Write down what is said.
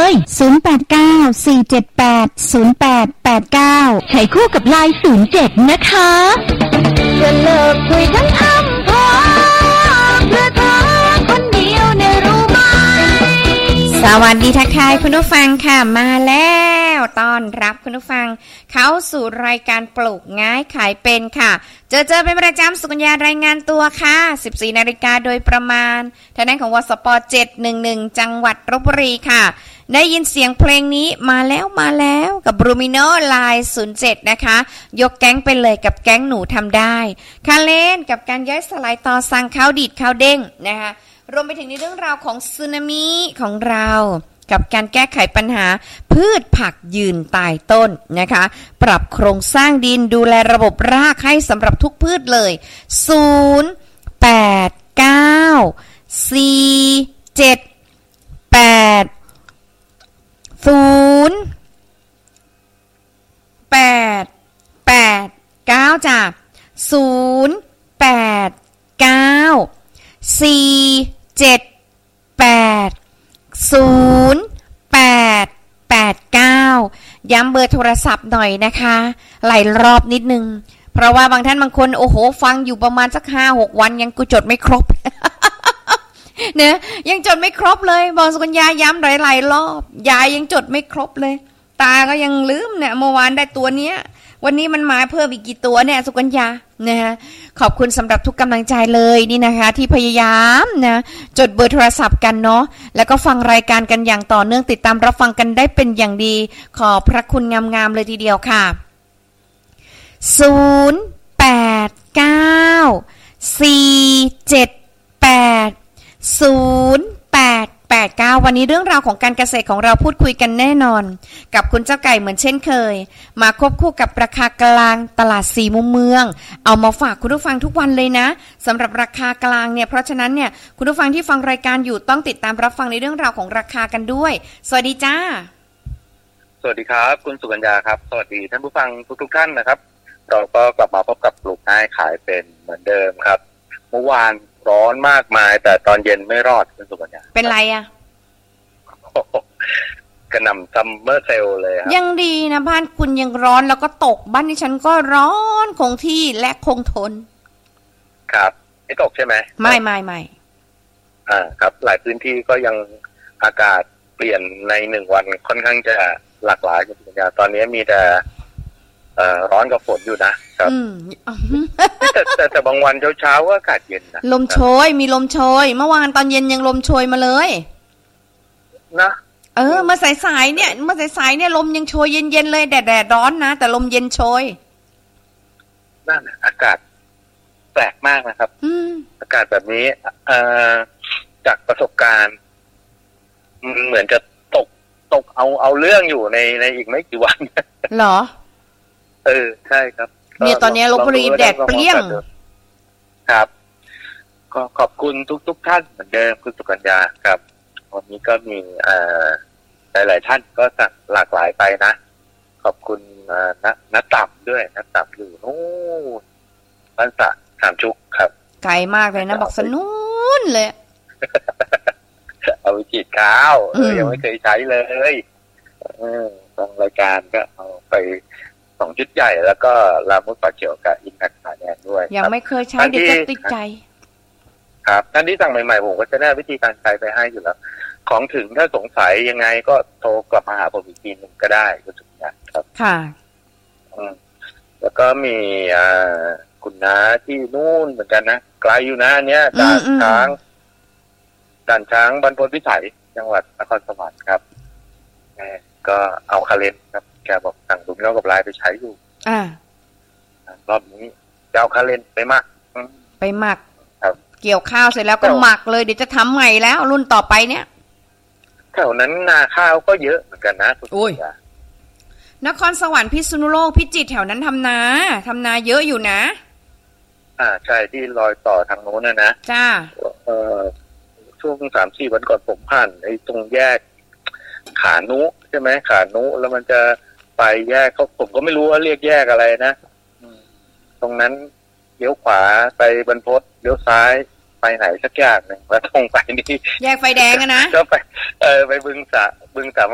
0894780889 ใช้คู่กับ LINE 07 นะคะจะเลิกคุยทั้งอำเภอเพื่อเธอคนเดียวเนี่ยรู้ไหมสวัสดีทักทายคุณผู้ฟังค่ะมาแล้วต้อนรับคุณผู้ฟังเข้าสู่รายการปลูกง่ายขายเป็นค่ะเจอเป็นประจำสุกัญญารายงานตัวค่ะ 14 นาฬิกาโดยประมาณทางด้านของวสป711จังหวัดลพบุรีค่ะได้ยินเสียงเพลงนี้มาแล้วกับบรูมิโนไลน์07นะคะยกแก๊งไปเลยกับแก๊งหนูทำได้คาเล่นกับการย้ายสลายต่อสั่งข้าวดีดข้าวเด้งนะคะรวมไปถึงในเรื่องราวของสึนามิของเรากับการแก้ไขปัญหาพืชผักยืนตายต้นนะคะปรับโครงสร้างดินดูแลระบบรากให้สำหรับทุกพืชเลย0 8 9 4 7 8 0 8 8 9จ้ะ0 8 9 4 7 8 0889ย้ำเบอร์โทรศัพท์หน่อยนะคะหลายรอบนิดนึงเพราะว่าบางท่านบางคนโอ้โหฟังอยู่ประมาณสัก 5-6 วันยังกูจดไม่ครบ เนี่ยยังจดไม่ครบเลยบอกสุกัญญาย้ำหลายๆรอบยายยังจดไม่ครบเลยตาก็ยังลืมเนี่ยเมื่อวานได้ตัวเนี้ยวันนี้มันมาเพิ่มอีกกี่ตัวเนี่ยสุกัญญานะคะขอบคุณสำหรับทุกกำลังใจเลยนี่นะคะที่พยายามนะจดเบอร์โทรศัพท์กันเนาะแล้วก็ฟังรายการกันอย่างต่อเนื่องติดตามรับฟังกันได้เป็นอย่างดีขอบพระคุณงามๆเลยทีเดียวค่ะ0 8 9 4 7 8 0 8 8 9วันนี้เรื่องราวของการเกษตรของเราพูดคุยกันแน่นอนกับคุณเจ้าไก่เหมือนเช่นเคยมาควบคู่กับราคากลางตลาด4มุมเมืองเอามาฝากคุณผู้ฟังทุกวันเลยนะสำหรับราคากลางเนี่ยเพราะฉะนั้นเนี่ยคุณผู้ฟังที่ฟังรายการอยู่ต้องติดตามรับฟังในเรื่องราวของราคากันด้วยสวัสดีจ้าสวัสดีครับคุณสุกัญญาครับสวัสดีท่านผู้ฟังทุกท่านนะครับเราก็กลับมาพบกับปลูกง่ายขายเป็นเหมือนเดิมครับเมื่อวานร้อนมากมายแต่ตอนเย็นไม่รอดคุณสุกัญญาเป็นไรอะกระหน่ำซัมเมอร์เซลเลยครับยังดีนะบ้านคุณยังร้อนแล้วก็ตกบ้านที่ฉันก็ร้อนคงที่และคงทนครับไม่ตกใช่ไหมไม่ครับหลายพื้นที่ก็ยังอากาศเปลี่ยนใน1 วันค่อนข้างจะหลากหลายคุณสุกัญญาตอนนี้มีแต่ร้อนกับฝนอยู่นะครับแต่บางวันเช้าก็อากาศเย็นนะลมโชยมีลมโชยเมื่อวานตอนเย็นยังลมโชยมาเลยนะเมื่อสายๆเนี่ยลมยังโชยเย็นๆเลยแดดร้อนนะแต่ลมเย็นโชยนั่นอากาศแปลกมากนะครับอากาศแบบนี้จากประสบการณ์เหมือนจะตกเอาเรื่องอยู่ในอีกไม่กี่วันเหรอใช่ครับเนี่ยตอนนี้ลพบุรีแดดเปรี้ยงครับก็ขอบคุณทุกท่านเหมือนเดิมคุณสุกัญญาครับวันนี้ก็มีหลายท่านก็สั่งหลากหลายไปนะขอบคุณนัดต่ำด้วยนัดต่ำอยู่นู้นบ้านสระสามชุกครับไกลมากเลยนะบอกสนุนเลยเอาไปฉีดข้าวยังไม่เคยใช้เลยทางรายการก็เอาไป2 ชุดใหญ่แล้วก็ลามุดปลาเขียวกับอินทักษาแดนด้วยยังไม่เคยใช้เดี๋ยวจะติดใจครับท่านที่สั่งใหม่ๆผมก็จะแนะวิธีการใช้ไปให้อยู่แล้วของถึงถ้าสงสัยยังไงก็โทรกลับมาหาผมอีกทีนึงก็ได้คุณสุกัญญาครับค่ะแล้วก็มีคุณน้าที่นู่นเหมือนกันนะไกลอยู่นะเนี้ยด่านช้างบรรพตพิสัยจังหวัดนครสวรรค์ครับก็เอาคาเลนครับแกบอกสั่งดูมิโนกับไลน์ไปใช้อยู่รอบนี้จะเอาคาเลนไปหมักครับเกี่ยวข้าวเสร็จแล้วก็หมักเลยเดี๋ยวจะทำใหม่แล้วรุ่นต่อไปเนี่ยแถวนั้นนาข้าวก็เยอะเหมือนกันนะโอ้ยนครสวรรค์พิษณุโลกพิจิตรแถวนั้นทำนาเยอะอยู่นะใช่ที่รอยต่อทางโน้นนะจ้าช่วง 3-4 วันก่อนผมผ่านไอ้ตรงแยกขานุใช่ไหมขานุแล้วมันจะไปแยกผมก็ไม่รู้ว่าเรียกแยกอะไรนะตรงนั้นเลี้ยวขวาไปบรรพตเลี้ยวซ้ายไปไหนสักอย่างนึงแล้วตรงไปนี่แยกไฟแดงนะก็ไปไปบึงสาม